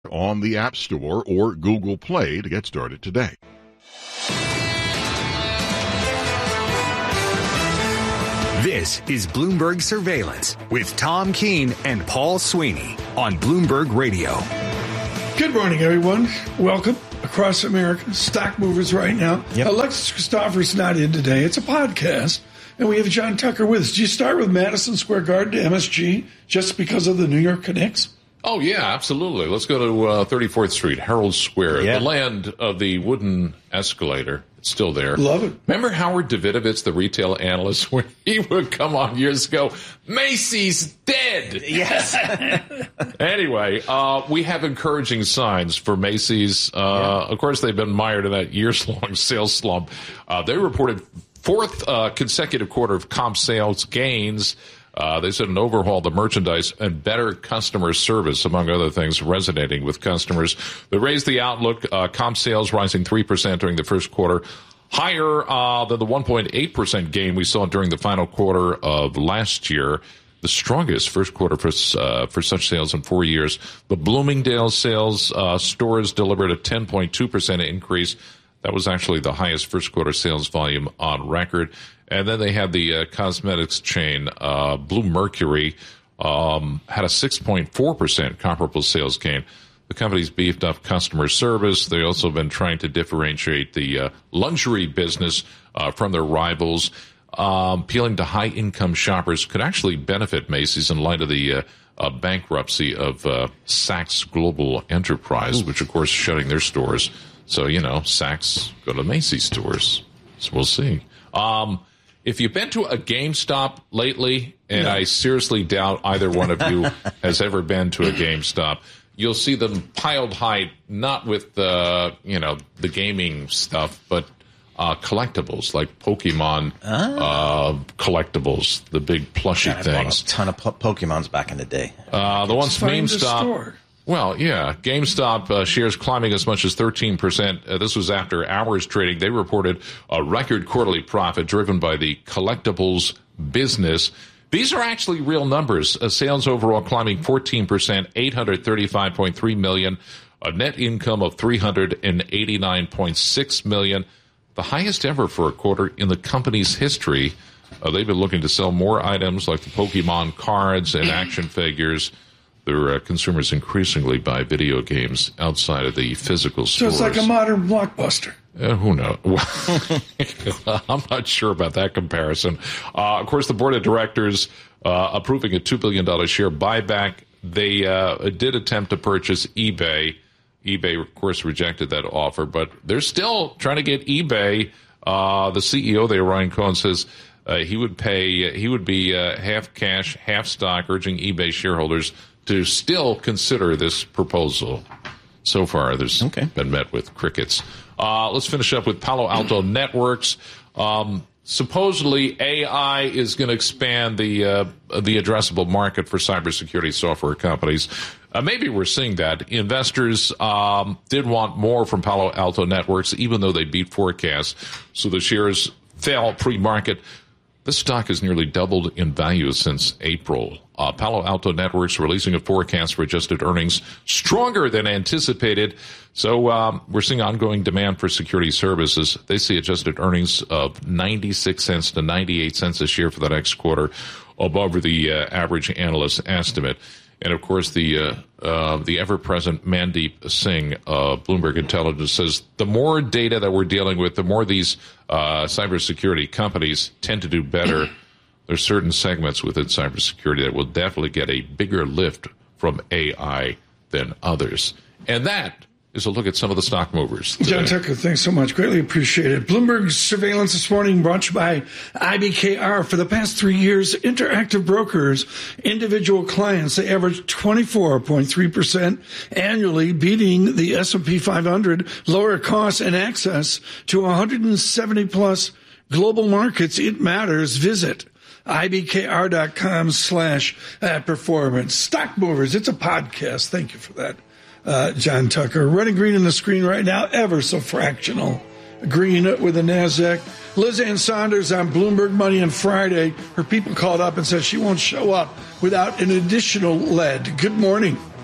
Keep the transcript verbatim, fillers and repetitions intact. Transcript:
on the App Store or Google Play to get started today. This is Bloomberg Surveillance with Tom Keene and Paul Sweeney on Bloomberg Radio. Good morning, everyone. Welcome across America. Stock movers right now. Yep. Alexis Christopher's not in today. It's a podcast. And we have John Tucker with us. Do you start with Madison Square Garden to M S G just because of the New York Knicks? Oh, yeah, absolutely. Let's go to uh, thirty-fourth Street, Herald Square, yeah. The land of the wooden escalator. It's still there. Love it. Remember Howard Davidovitz, the retail analyst, when he would come on years ago, Macy's dead. Yes. Anyway, uh, we have encouraging signs for Macy's. Uh, yeah. Of course, they've been mired in that years-long sales slump. Uh, they reported fourth uh, consecutive quarter of comp sales gains. Uh, they said an overhaul of the merchandise and better customer service, among other things, resonating with customers. They raised the outlook, uh, comp sales rising three percent during the first quarter, higher uh, than the one point eight percent gain we saw during the final quarter of last year, the strongest first quarter for uh, for such sales in four years. The Bloomingdale's sales uh, stores delivered a ten point two percent increase. That was actually the highest first quarter sales volume on record. And then they had the uh, cosmetics chain, uh, Bluemercury, um, had a six point four percent comparable sales gain. The company's beefed up customer service. They also have been trying to differentiate the uh, luxury business uh, from their rivals. Um, appealing to high-income shoppers could actually benefit Macy's in light of the uh, uh, bankruptcy of uh, Saks Global Enterprise, Ooh. which, of course, is shutting their stores. So, you know, Saks go to Macy's stores. So we'll see. Um, if you've been to a GameStop lately, and no. I seriously doubt either one of you has ever been to a GameStop, you'll see them piled high, not with the, you know, the gaming stuff, but uh, collectibles like Pokemon oh. uh, collectibles, the big plushy God, things. I bought a ton of po- Pokemons back in the day. Uh, the ones GameStop. Well, yeah, GameStop uh, shares climbing as much as thirteen percent. Uh, this was after hours trading. They reported a record quarterly profit driven by the collectibles business. These are actually real numbers. Uh, sales overall climbing fourteen percent, eight hundred thirty-five point three million dollars. A net income of three hundred eighty-nine point six million dollars. The highest ever for a quarter in the company's history. Uh, they've been looking to sell more items like the Pokemon cards and action figures. Their uh, consumers increasingly buy video games outside of the physical stores. So it's like a modern Blockbuster. Uh, who knows? I'm not sure about that comparison. Uh, of course, the board of directors uh, approving a two billion dollars share buyback. They uh, did attempt to purchase eBay. eBay, of course, rejected that offer, but they're still trying to get eBay. Uh, the C E O there, Ryan Cohen, says uh, he would pay. He would be uh, half cash, half stock, urging eBay shareholders to still consider this proposal. So far, there's okay. been met with crickets. Uh, let's finish up with Palo Alto Networks. Um, supposedly, A I is going to expand the uh, the addressable market for cybersecurity software companies. Uh, maybe we're seeing that. Investors um, did want more from Palo Alto Networks, even though they beat forecasts. So the shares fell pre-market. The stock has nearly doubled in value since April. Uh, Palo Alto Networks releasing a forecast for adjusted earnings stronger than anticipated. So um, we're seeing ongoing demand for security services. They see adjusted earnings of ninety-six cents to ninety-eight cents a share for the next quarter, above the uh, average analyst estimate. And, of course, the uh, uh, the ever-present Mandeep Singh, uh, Bloomberg Intelligence, says the more data that we're dealing with, the more these uh, cybersecurity companies tend to do better. There's certain segments within cybersecurity that will definitely get a bigger lift from A I than others. And that is a look at some of the stock movers today. John Tucker, thanks so much. Greatly appreciated. Bloomberg Surveillance this morning brought to you by I B K R. For the past three years, Interactive Brokers, individual clients, they averaged twenty-four point three percent annually, beating the S and P five hundred, lower costs and access to one hundred seventy plus global markets. It matters. Visit ibkr.com slash performance. Stock movers, it's a podcast. Thank you for that. Uh, John Tucker. Red and green on the screen right now, ever so fractional. Green with the NASDAQ. Liz Ann Saunders on Bloomberg Money on Friday. Her people called up and said she won't show up without an additional lead. Good morning.